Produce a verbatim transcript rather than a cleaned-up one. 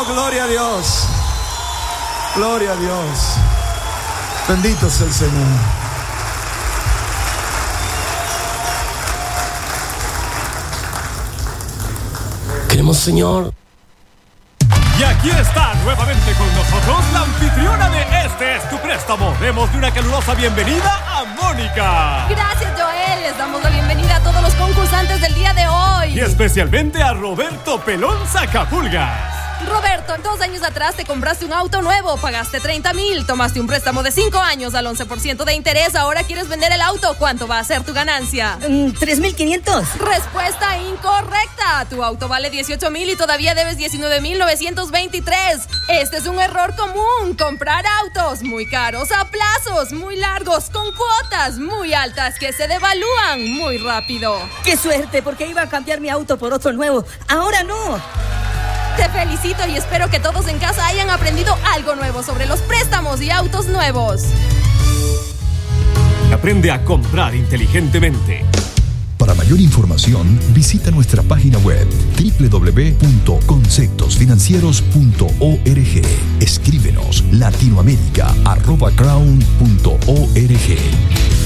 gloria a Dios. Gloria a Dios. Bendito sea el Señor. Queremos, Señor. Y aquí está nuevamente con nosotros la anfitriona de Este es tu préstamo. Demos de una calurosa bienvenida a Mónica. Gracias, Joel. Les damos la bienvenida a todos los concursantes del día de hoy. Y especialmente a Roberto Pelón Sacapulgas. Roberto, dos años atrás te compraste un auto nuevo, pagaste treinta mil, tomaste un préstamo de cinco años al once por ciento de interés, ahora quieres vender el auto. ¿Cuánto va a ser tu ganancia? Mm, tres mil quinientos. Respuesta incorrecta. Tu auto vale dieciocho mil y todavía debes diecinueve mil novecientos veintitrés. Este es un error común. Comprar autos muy caros a plazos muy largos con cuotas muy altas que se devalúan muy rápido. ¡Qué suerte! Porque iba a cambiar mi auto por otro nuevo. Ahora no. Te felicito y espero que todos en casa hayan aprendido algo nuevo sobre los préstamos y autos nuevos. Aprende a comprar inteligentemente. Para mayor información, visita nuestra página web doble u doble u doble u punto conceptos financieros punto org. Escríbenos latinoamérica arroba crown punto org.